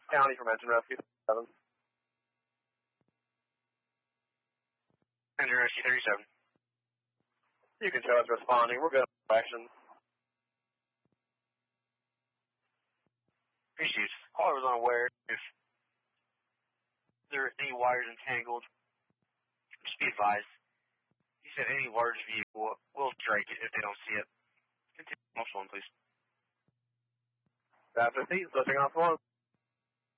County from Engine Rescue 7. Engine Rescue 37. You can show us responding. We're good at action. Appreciate it. Caller was unaware if there are any wires entangled. Just be advised. He said any large vehicle will strike it if they don't see it. Continue. Next one, please. After seat, lifting off one.